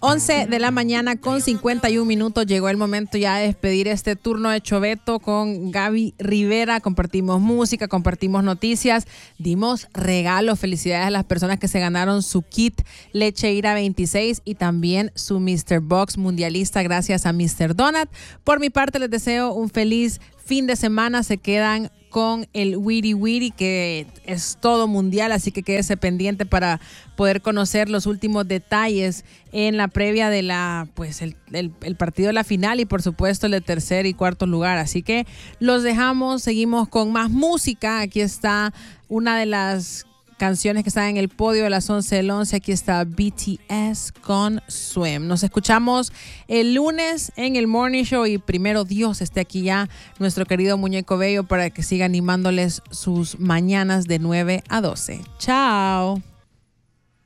11 de la mañana con 51 minutos. Llegó el momento ya de despedir este turno de Choveto con Gaby Rivera. Compartimos música, compartimos noticias, dimos regalos. Felicidades a las personas que se ganaron su kit Leche Ira 26 y también su Mr. Box mundialista gracias a Mr. Donut. Por mi parte les deseo un feliz fin de semana. Se quedan con el Wiri Wiri, que es todo mundial, así que quédese pendiente para poder conocer los últimos detalles en la previa de el partido de la final y por supuesto el de tercer y cuarto lugar. Así que los dejamos, seguimos con más música. Aquí está una de las canciones que están en el podio de las 11 del 11. Aquí está BTS con Swim. Nos escuchamos el lunes en el Morning Show y primero Dios esté aquí ya nuestro querido Muñeco Bello para que siga animándoles sus mañanas de 9 a 12. Chao.